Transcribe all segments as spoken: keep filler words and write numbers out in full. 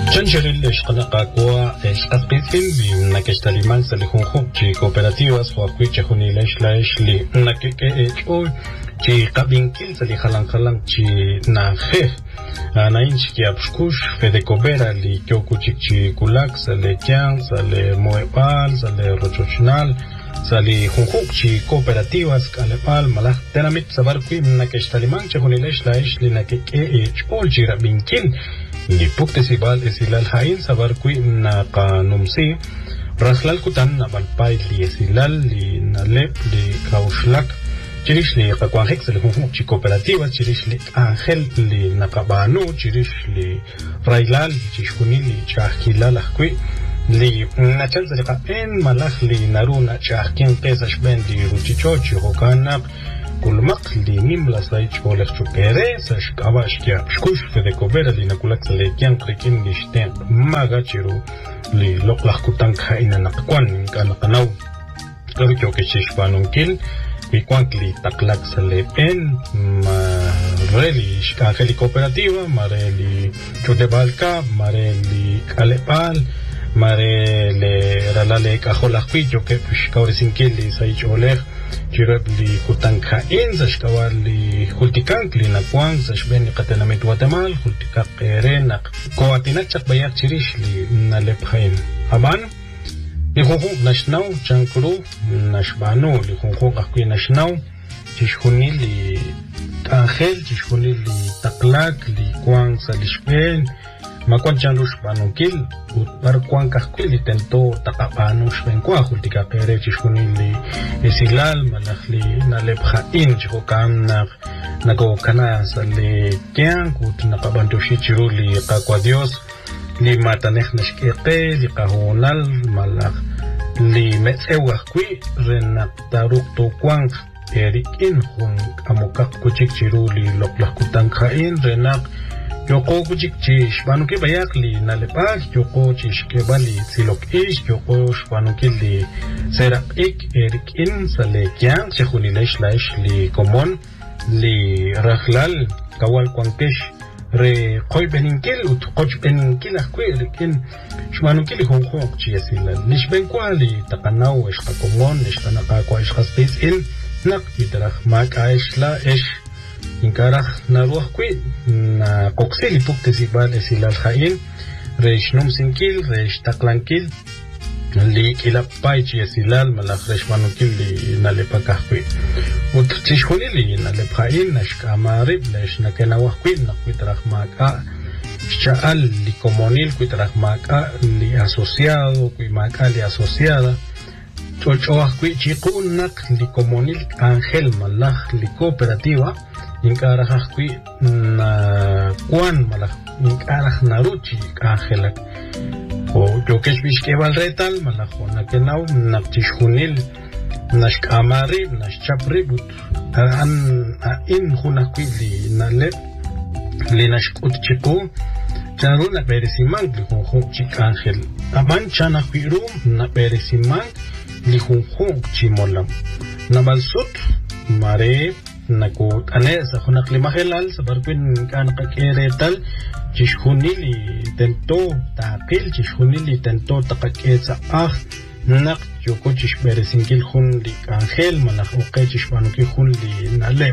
Chancheril Eshkanakakua Eshkaspitsin, Nakestaliman Salihunhuk, Chi Cooperativas, Huaquicha Hunilesh Laeshli, Nakeke Oy, Chi Kabinkil Salihalan Halan, Chi Nahe, Anainch Kiapskush, Fedecobera, Li Kyokuchi Kulak, Sale Kian, Sale Moepal, Sale Rochochnal, Sali Hunhuk, Chi Cooperativas, Kalepal, Malach Tenamit Sabarquim, Nakestaliman, Chahunilesh Laeshli, Nakeke Oy, Chi Rabinkil. Li pukte sibal esilal hain sabar kui na kanumsi raslal kutan na balpay li esilal li nalep li kauslak chirish li kakwanhek sa li hunhuk chi kooperativa chirish li angel li nakabano chirish li railal chishkuni li chahkilal akui li nachal sa li kaen malak li naruna chahkin pesa shben li ruchichochi hokanak kulmak li mimla sa ichkolek chupere sa shkabash kia shkush Fedecobera li nakulak sa lekian krekin li shten maga chiru li loklak kutang kaina nakakwan ka nakanaw karukyo ke shishpanunkil wikwank li taklak sa lepen mare li shkankeli kooperativa mare li chudebalka mare li kalepal mare le ralale kaholakwi yo ke shkawresinkil li sa icholek Chirab li kutanka in zashkawal li hultikak li nakwang zashben li katanamit Guatemala hultikak ere nak koatinat chak bayak chirish li nalephain aban li khunkhung nashnaw chankuru nashbano li khunkhung akwi nashnaw chishkhuni li angel chishkhuni li taklak li kwang salishben makwan chanrush banukil utbar kwang kakwi li tento takapanush ben kwa hultika kere chishkuni li esilal malak li nalepha inch hokam nak nako kana sali kian kut nakabantushi chiru li kakwa Dios li matanech nashkeke li kahonal malak li metsewa kwi renak taruk to kwang erikin hun amokak kuchik chiru li loklak kutang kain renak Yoko kuchik banuki bayak li nalepak yoko chishke bali silok ish yoko banuki li serak ik erik in sale kyang chehuni lesh laish li komon li rahlal kawal kwankesh re koy beninkil ut koch beninkil akwe erikin shbanuki li honkhok chiesila nishben kwali takanaw ish komon ish tanaka kwa ish khastis il nak bidrah mak aish la ish Inkarach na ruah kwi na kokseli pukte sibal esilal hain reish num sinkil reish taklankil li kilapay chi esilal malak reish manukil li nalepakah kwi ut chishkuni li nalephain nashkamarib leish nakenawah kwi nakwitrach maka shaal li komonil kwitrach maka li asociado kwi maka li asociada chochoah kwi chikunak li komonil angel malak li cooperativa Inkarah kwi na kwan malak inkarah naruchi angelak o yokesh bishkebal retal malak na kenaw nakchishunil nashkamari nashchapribut an in hunakwi li nale li nashkut chiku charuna perisiman li hunhuk chik angel aman chana kwiru na perisiman li hunhuk chimolam nabalsut mare Nako ane sa hunak lima helal sa barpin kan kakeretal chishunili tento takil chishunili tento takaketsa ah nak yoko chishbere sinkil hun li angel malak oke chishbanuki hun li nale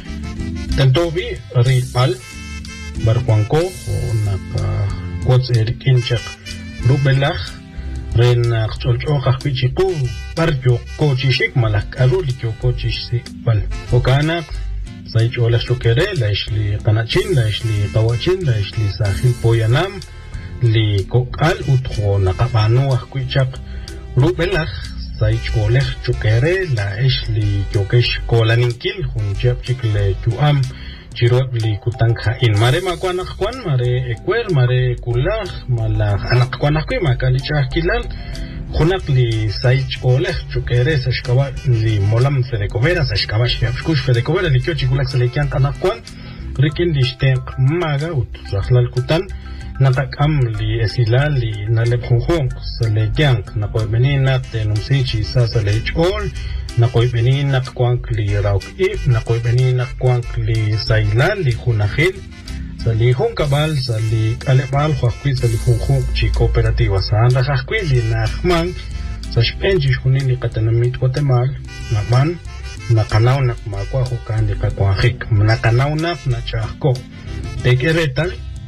tento bi ripal barkwangko o naka kots erikin chak rubelach ren akcholcho kakpichiku barjo kochishik malak aruli kochishik bal okanak saich ola shukere la ishli kanachin la ishli tawachin la ishli sahil poyanam li kokal utho nakabano akwichak rubelach saich ola shukere la ishli kokesh kolaninkil hunjap chikle tuam Chirot li kutangha in mare makwanak kwan mare ekwer mare kulah malah anak kwanak kwi makali chahkilal khunak li saich oleh chukere sashkawa li molam Fedecobera sashkawa shkush Fedecobera li kyo chikulak salekian kanak kwan rikin li shtenq maga ut rahlal kutan natakam li esilal li naleb khunkhung salekian nakoy benina tenumsichi sa salech ol nakoy benina kwank li rauk ip nakoy benina kwank li sailal li khunahil sali hun cabal sali alebal huaquit sali hun hun chi cooperativa san la jasquili nachman sashpenji hunili katanamit Guatemala naman nakanaw nak makwa hukan di kakwahik nakanaw nak na chahko tekeretal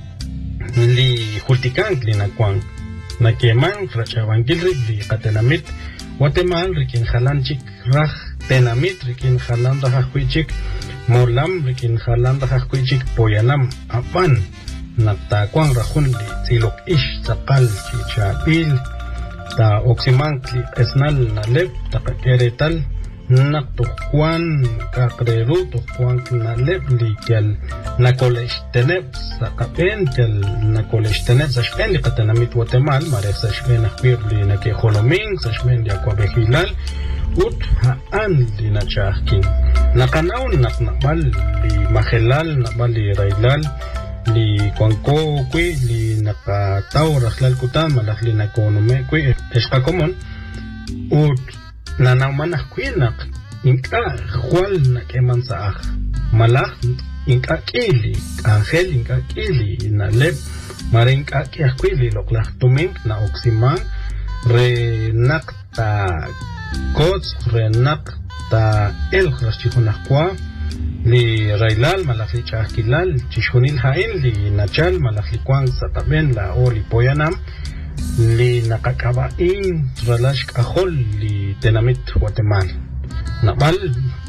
li hultikang li nakwang nakeman rachavangil li katanamit Guatemala rikin halanchik raj tenamit rikin halan rajhuichik molam rikin halan rajhuichik poyanam apan natakwang rajun li silok ish sakal chichapil ta oximantli esnal nalep ta keretal nak tukwan kakreru tukwan nalep li kyal nakoleshtenep sakapen kyal nakoleshtenep sashpen li katanamit Guatemala mare sashpen akbir li nake holoming sashpen li akwabehilal ut haan li nachahkin nakanaw naknabal li mahelal nabal li railal li kwanko kwi li nakataw rahlal kutan malak li nakonome kwi eshka komon ut nanaumanah kwinak inka hual nakeman saah malak inka kili angel inka kili na lep mare inka kia kwili loklak tuming na oksiman re nakta kots re nakta el krashchihunah kwa li railal malak li chahkilal chishunil hain li nachal malak li kwang sataben la o li poyanam li nakakabain ralash kahol li tenamit Guatemala nabal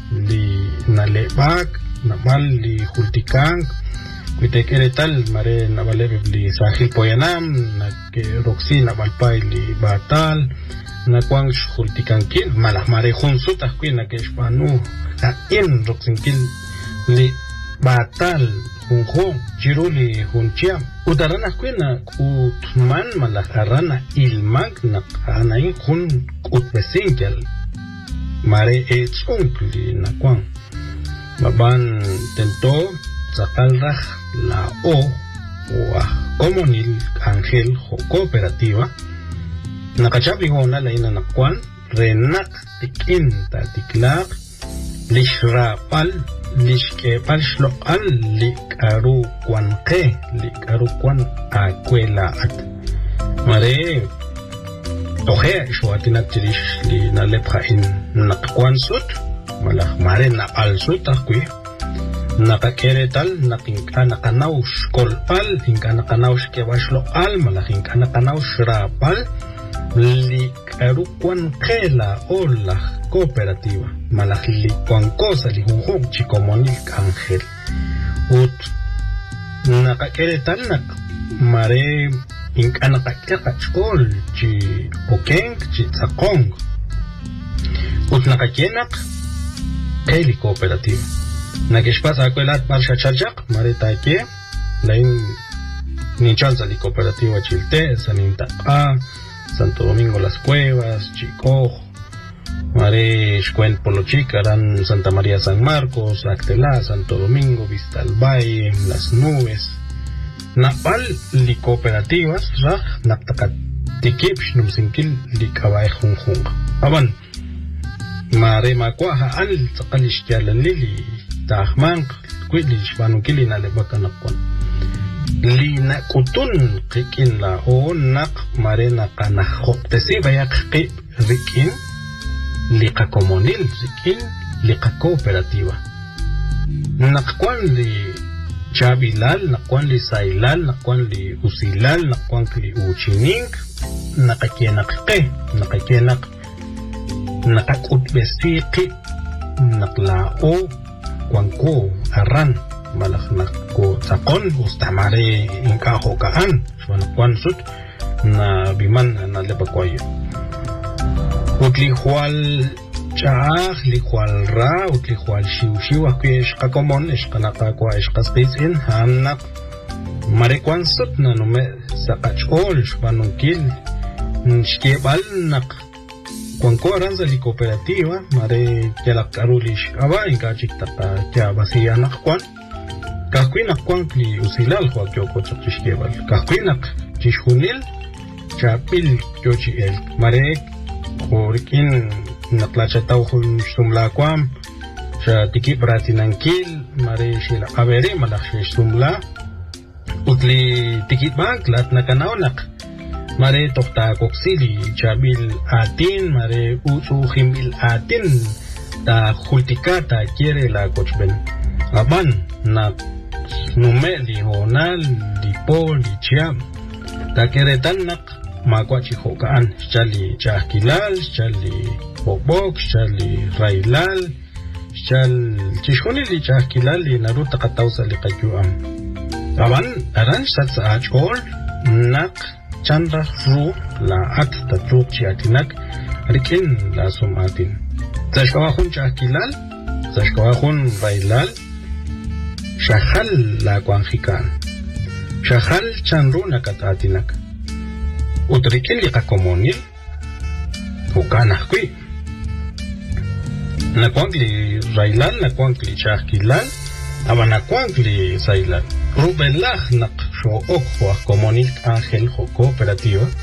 li nalebak nabal li hultikang kuitekeretal mare nabaleb li sahil poyanam nak roxi nabalpay li batal nakwang hultikankil malah mare hunsut akwi nakeshpanu in roxinkil li batal hunjo chiruli hunchiam utarana kwena utman malakarana ilmag na anain hun utbesinkel mare etsunkli nakwang baban tento sakalraj la o o comunil angel ho cooperativa nakachapi hona la ina nakwan renak tikin ta tiklak lishrapal lishke palshlo al likaru kwanke likaru kwan akwela at mare tohe shwatinat tirish li nalepha in nakwan sut malah mare na al sut akwi nakakeretal nakinka nakanaw shkolpal inka nakanaw shkebashlo al malah inka nakanaw shrapal likaru kwanke la olah cooperativa malakli con cosa li hunhum chicomonil ángel ut nakakeretal nak mare inkana kakachkol chi okeng chi sakong ut nakakenak eli cooperativa nakeshpas akwelat marsha charjak mare taike lain ninchalza li cooperativa chilte saninta a Santo Domingo Las Cuevas Chico mare Xcuent Polo Chicaran, Santa María San Marcos, Actelá, Santo Domingo, Vista al Valle, Las Nubes, Napal li cooperativas, raj naptakat tikipsh numsinkil li kabay hunghung. Aban, mare makwaha an tsakalish kyalali li tahman kwilish banukili na lebakanakwan. Li nakutun kikin la o nak mare nakanahoptesi bayak ki rikin liqa comunil rikin liqa cooperativa nakwan li chabilal nakwan li sailal nakwan li usilal nakwan li uchining nakakenak ke nakakenak nakakutbesiqi naklao kwanko aran malak nakko sakon ustamare inkaho kaan shwanakwan sut na biman na lebakwayo utli hual chaach li hual ra utli hual shiu shiu akwi ishka komon ishka nakakwa ishka space in hamnak marekwan sut na nume sakachol shpanunkil nshkebal nak kwanko aranza li cooperativa mare kelak arulish aba inka chiktaka kya basiya nakwan kakwi nakwan li usilal huak yoko chakchishkebal kakwi nak chishunil chapil yochi el mare Kurikin naklachatau hun sumla kwam sha tiki prati nankil mare shila averi malak shi sumla utli tikit bank lat nakanaonak mare tokta koksili chabil atin mare usu himbil atin ta hultikata quiere la cochben aban na numeli honal di pol di chiam ta keretan nak magwachi hokaan chali chakilal chali bobok chali railal chal chishoni li chakilal li naruta katausa li qayuam aban aran sats achol nak chandra ru la at tatruk chiatinak rikin la sumatin zashkawahun chakilal zashkawahun railal shahal la kwanjikan shahal chanru nakatatinak utrikin li kakomonil hukana kui na kwangli railal na kwangli chakilal aba na kwangli sailal rubellah nak sho ok komonil ángel jo cooperativa